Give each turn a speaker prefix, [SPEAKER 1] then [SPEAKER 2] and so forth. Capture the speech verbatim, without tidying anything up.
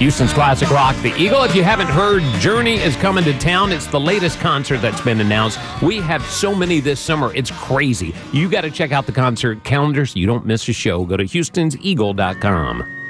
[SPEAKER 1] Houston's classic rock, The Eagle. If you haven't heard, Journey is coming to town. It's the latest concert that's been announced. We have so many this summer. It's crazy. You got to check out the concert calendar so you don't miss a show. Go to houstons eagle dot com.